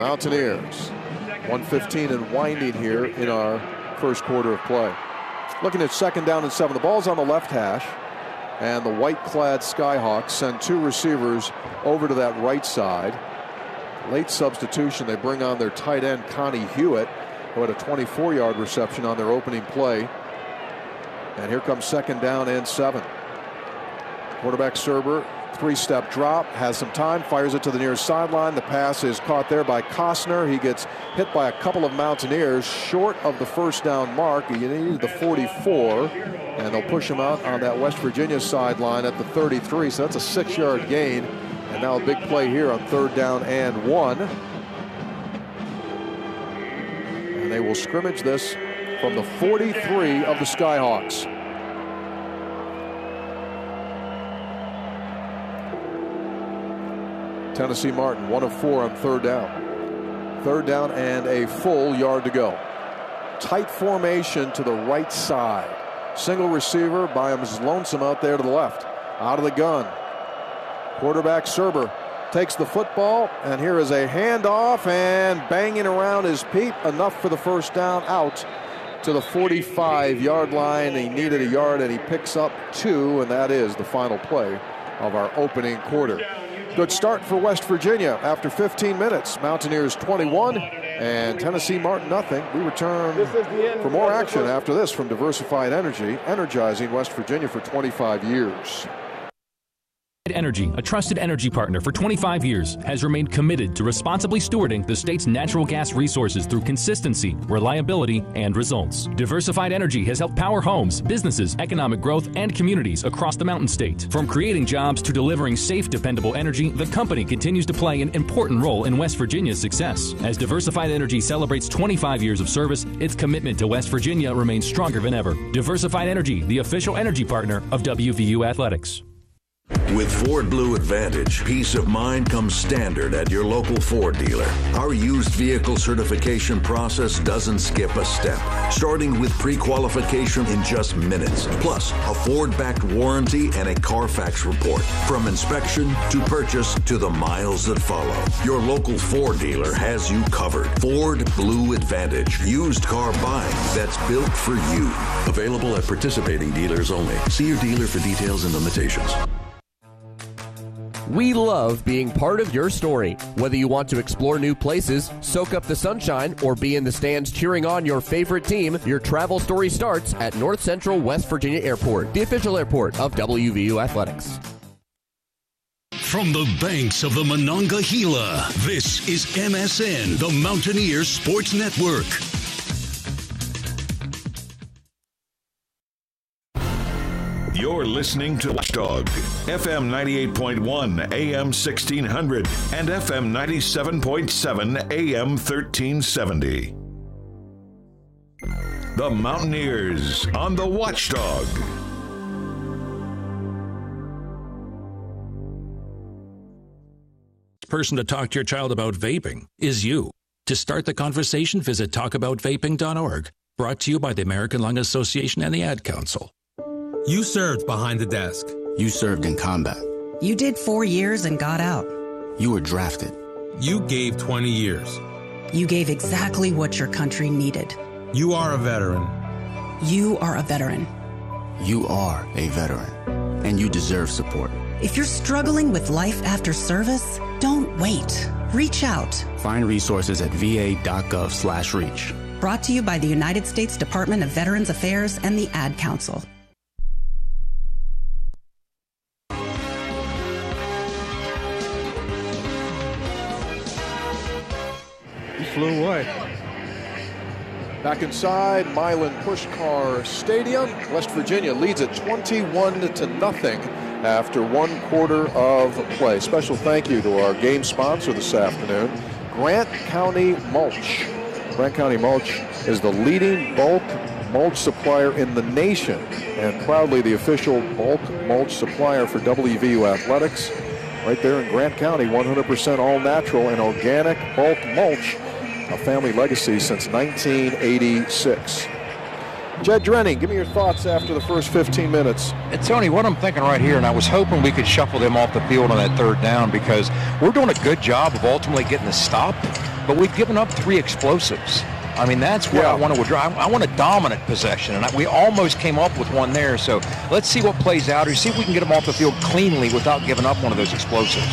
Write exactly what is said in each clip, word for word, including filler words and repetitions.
Mountaineers, one fifteen and winding here in our first quarter of play. Looking at second down and seven. The ball's on the left hash, and the white-clad Skyhawks send two receivers over to that right side. Late substitution, they bring on their tight end, Connie Hewitt, who had a twenty-four-yard reception on their opening play. And here comes second down and seven. Quarterback Serber, three-step drop, has some time, fires it to the near sideline. The pass is caught there by Costner. He gets hit by a couple of Mountaineers short of the first down mark. He needed the forty-four, and they'll push him out on that West Virginia sideline at the thirty-three. So that's a six-yard gain. And now a big play here on third down and one. And they will scrimmage this from the forty-three of the Skyhawks. Tennessee Martin, one of four on third down. Third down and a full yard to go. Tight formation to the right side. Single receiver by him is lonesome out there to the left. Out of the gun. Quarterback Serber takes the football, and here is a handoff, and banging around is Pete. Enough for the first down, out to the forty-five-yard line. He needed a yard, and he picks up two, and that is the final play of our opening quarter. Good start for West Virginia after fifteen minutes. Mountaineers twenty-one and Tennessee Martin nothing. We return for more action after this from Diversified Energy, energizing West Virginia for twenty-five years. Energy, a trusted energy partner for twenty-five years, has remained committed to responsibly stewarding the state's natural gas resources through consistency, reliability, and results. Diversified Energy has helped power homes, businesses, economic growth, and communities across the Mountain State. From creating jobs to delivering safe, dependable energy, the company continues to play an important role in West Virginia's success. As Diversified Energy celebrates twenty-five years of service, its commitment to West Virginia remains stronger than ever. Diversified Energy, the official energy partner of W V U Athletics. With Ford Blue Advantage, peace of mind comes standard at your local Ford dealer. Our used vehicle certification process doesn't skip a step, starting with pre-qualification in just minutes, plus a Ford-backed warranty and a Carfax report. From inspection to purchase to the miles that follow, your local Ford dealer has you covered. Ford Blue Advantage, used car buying that's built for you. Available at participating dealers only. See your dealer for details and limitations. We love being part of your story. Whether you want to explore new places, soak up the sunshine, or be in the stands cheering on your favorite team, your travel story starts at North Central West Virginia Airport, the official airport of W V U Athletics. From the banks of the Monongahela, this is M S N, the Mountaineers Sports Network. You're listening to Watchdog, F M ninety-eight point one, A M sixteen hundred, and F M ninety-seven point seven, A M thirteen seventy. The Mountaineers on the Watchdog. Person to talk to your child about vaping is you. To start the conversation, visit talk about vaping dot org. Brought to you by the American Lung Association and the Ad Council. You served behind the desk. You served in combat. You did four years and got out. You were drafted. You gave twenty years. You gave exactly what your country needed. You are a veteran. You are a veteran. You are a veteran, and you deserve support. If you're struggling with life after service, don't wait. Reach out. Find resources at v a dot gov slash reach. Brought to you by the United States Department of Veterans Affairs and the Ad Council. Flew away. Back inside Milan Puskar Stadium. West Virginia leads it twenty-one to nothing after one quarter of play. Special thank you to our game sponsor this afternoon, Grant County Mulch. Grant County Mulch is the leading bulk mulch supplier in the nation and proudly the official bulk mulch supplier for W V U Athletics. Right there in Grant County, one hundred percent all natural and organic bulk mulch. A family legacy since nineteen eighty-six. Jed Drenning, give me your thoughts after the first fifteen minutes. And Tony, what I'm thinking right here, and I was hoping we could shuffle them off the field on that third down because we're doing a good job of ultimately getting the stop. but we've given up three explosives. I mean, that's what yeah. I want to drive. I want a dominant possession, and I, we almost came up with one there. So let's see what plays out, or see if we can get them off the field cleanly without giving up one of those explosives.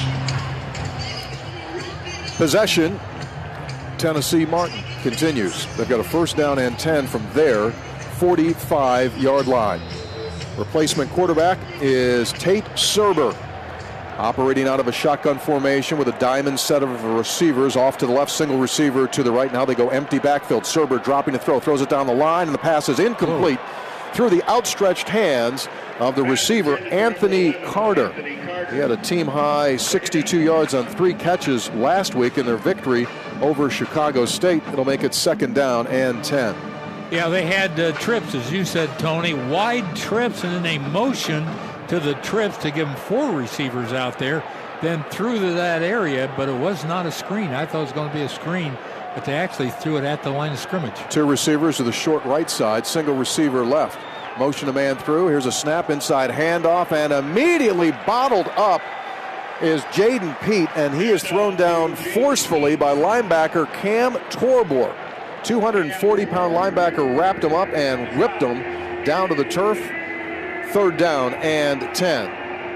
Possession, Tennessee Martin continues. They've got a first down and ten from their forty-five-yard line. Replacement quarterback is Tate Serber, operating out of a shotgun formation with a diamond set of receivers off to the left, single receiver to the right. Now they go empty backfield. Serber dropping to throw, throws it down the line, and the pass is incomplete oh. through the outstretched hands of the receiver, Anthony Carter. He had a team-high sixty-two yards on three catches last week in their victory over Chicago State. It'll make it second down and ten. Yeah, they had uh, trips, as you said, Tony, wide trips, and then they motioned to the trips to give them four receivers out there, then threw to that area, but it was not a screen. I thought it was going to be a screen, but they actually threw it at the line of scrimmage. Two receivers to the short right side, single receiver left. Motion a man through. Here's a snap, inside handoff, and immediately bottled up is Jaden Pete, and he is thrown down forcefully by linebacker Cam Torbor. two hundred forty pound linebacker wrapped him up and whipped him down to the turf. Third down and ten.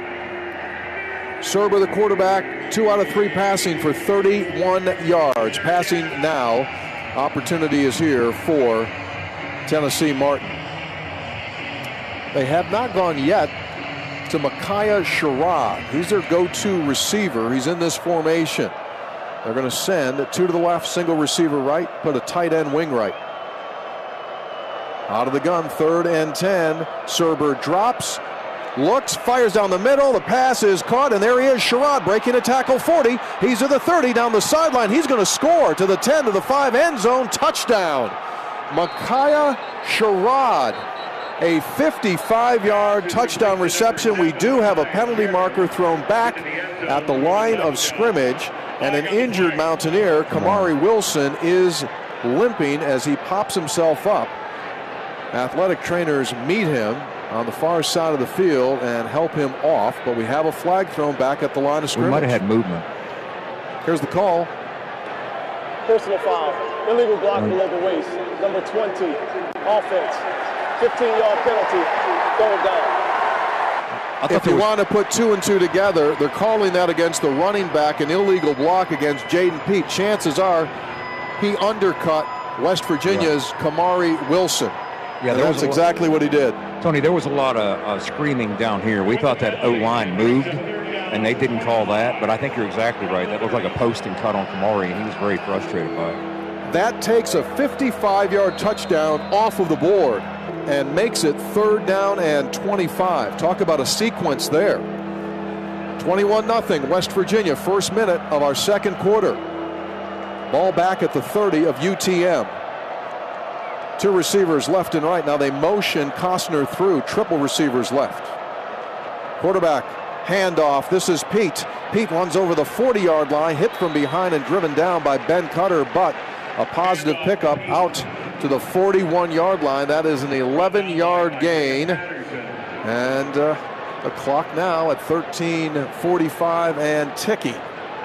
Serber, the quarterback, two out of three passing for thirty-one yards. Passing now. Opportunity is here for Tennessee Martin. They have not gone yet to Micaiah Sherrod. He's their go-to receiver. He's in this formation. They're going to send two to the left, single receiver right, put a tight end wing right. Out of the gun, third and ten. Serber drops, looks, fires down the middle. The pass is caught, and there he is, Sherrod breaking a tackle, forty. He's at the thirty, down the sideline. He's going to score to the ten, to the five, end zone, touchdown. Micaiah Sherrod, a fifty-five-yard touchdown reception. We do have a penalty marker thrown back at the line of scrimmage, and an injured Mountaineer, Kamari Wilson, is limping as he pops himself up. Athletic trainers meet him on the far side of the field and help him off, but we have a flag thrown back at the line of scrimmage. We might have had movement. Here's the call. Personal foul, illegal block below the waist, number twenty, offense, fifteen-yard penalty, going down. If you was... want to put two and two together, they're calling that against the running back, an illegal block against Jaden Pete. Chances are he undercut West Virginia's yeah. Kamari Wilson. Yeah, that's exactly what he did. Tony, there was a lot of uh, screaming down here. We thought that O-line moved, and they didn't call that, but I think you're exactly right. That looked like a post and cut on Kamari, and he was very frustrated by it. That takes a fifty-five-yard touchdown off of the board and makes it third down and twenty-five. Talk about a sequence there. twenty-one nothing West Virginia, first minute of our second quarter. Ball back at the thirty of U T M. Two receivers left and right. Now they motion Costner through. Triple receivers left. Quarterback handoff. This is Pete. Pete runs over the forty-yard line, hit from behind and driven down by Ben Cutter, but a positive pickup out to the forty-one-yard line. That is an eleven-yard gain. And uh, the clock now at thirteen forty-five and ticking.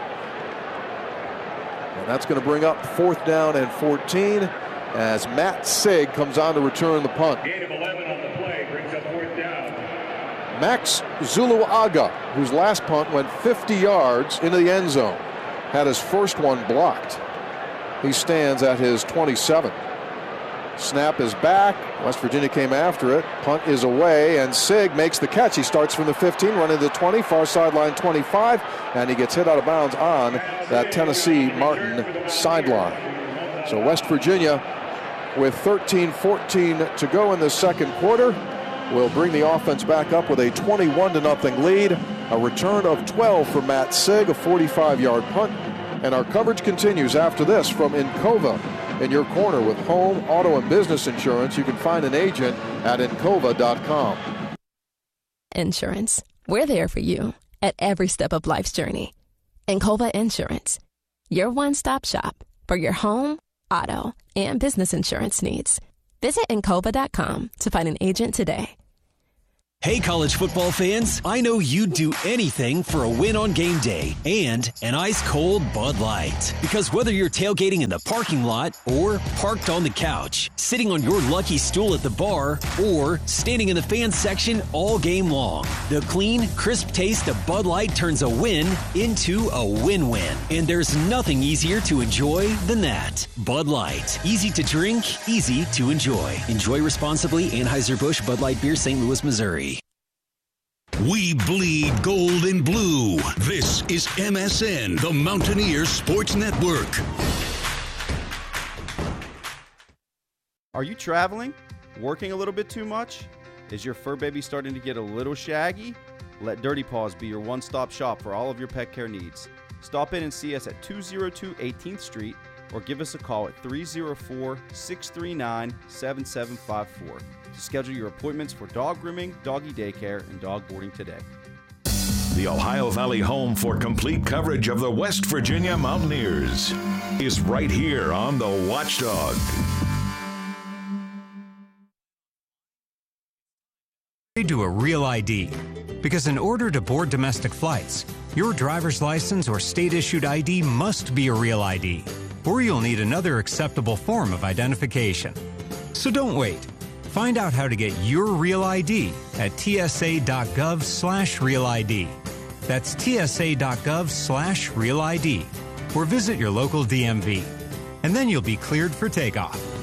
And that's going to bring up fourth down and fourteen. As Matt Sig comes on to return the punt. Gain of eleven on the play brings up fourth down. Max Zuluaga, whose last punt went fifty yards into the end zone, had his first one blocked. He stands at his twenty-seven. Snap is back. West Virginia came after it. Punt is away, and Sig makes the catch. He starts from the fifteen, running to the twenty, far sideline twenty-five, and he gets hit out of bounds on that Tennessee Martin sideline. So West Virginia, with thirteen fourteen to go in the second quarter, will bring the offense back up with a twenty-one to nothing lead. A return of twelve for Matt Sig, a forty-five-yard punt. And our coverage continues after this from Encova. In your corner with home, auto, and business insurance, you can find an agent at encova dot com. Insurance. We're there for you at every step of life's journey. Encova Insurance. Your one-stop shop for your home, auto, and business insurance needs. Visit encova dot com to find an agent today. Hey, college football fans, I know you'd do anything for a win on game day and an ice-cold Bud Light. Because whether you're tailgating in the parking lot or parked on the couch, sitting on your lucky stool at the bar, or standing in the fan section all game long, the clean, crisp taste of Bud Light turns a win into a win-win. And there's nothing easier to enjoy than that. Bud Light. Easy to drink, easy to enjoy. Enjoy responsibly. Anheuser-Busch Bud Light Beer, Saint Louis, Missouri. We bleed gold and blue. This is M S N, the Mountaineer Sports Network. Are you traveling? Working a little bit too much? Is your fur baby starting to get a little shaggy? Let Dirty Paws be your one-stop shop for all of your pet care needs. Stop in and see us at two oh two eighteenth Street or give us a call at three oh four, six three nine, seven seven five four to schedule your appointments for dog grooming, doggy daycare, and dog boarding today. The Ohio Valley home for complete coverage of the West Virginia Mountaineers is right here on the Watchdog. Do a real I D. Because in order to board domestic flights, your driver's license or state-issued I D must be a real I D, or you'll need another acceptable form of identification. So don't wait. Find out how to get your real I D at tsa.gov slash real ID. That's tsa.gov slash real ID. Or visit your local D M V. And then you'll be cleared for takeoff.